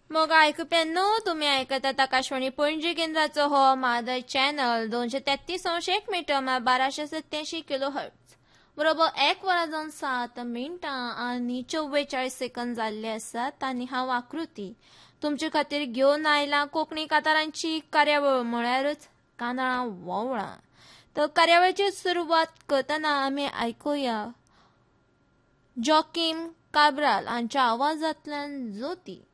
मग ऐकप्यांनो, तुम्ही ऐकत आहात आकाशवाणी पणजी केंद्राचो हो मादर चॅनल 233 मीटर 1287 किलो हर्ट्ज बरोबर 1 वरा जावन 7 मिनटां आणि 44 सेकंद जाल्ले आसात आणि हांव आकृती तुमचे खातीर घेवन आयला कोंकणी कांतारांची कार्यावळ म्हळ्यारच कांदळां वोवळां. तर कार्यावळीची सुरवात करतना आमी आयकुया जॉकीम काब्राल हांच्या आवाजांतल्यान ज्योती.